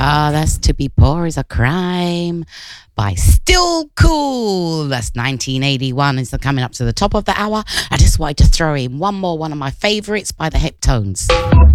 That's To Be Poor Is a Crime by Still Cool. That's 1981. It's coming up to the top of the hour. I just wanted to throw in one of my favorites by the Heptones.